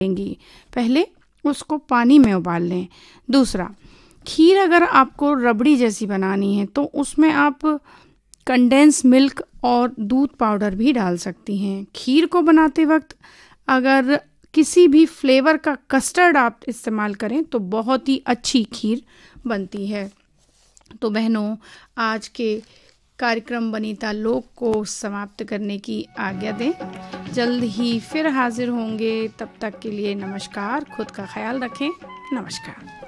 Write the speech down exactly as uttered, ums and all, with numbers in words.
लेंगी। पहले उसको पानी में उबाल लें। दूसरा, खीर अगर आपको रबड़ी जैसी बनानी है तो उसमें आप कंडेंस मिल्क और दूध पाउडर भी डाल सकती हैं। खीर को बनाते वक्त अगर किसी भी फ्लेवर का कस्टर्ड आप इस्तेमाल करें तो बहुत ही अच्छी खीर बनती है। तो बहनों, आज के कार्यक्रम वनिता लोक को समाप्त करने की आज्ञा दें। जल्द ही फिर हाजिर होंगे, तब तक के लिए नमस्कार। खुद का ख्याल रखें। नमस्कार।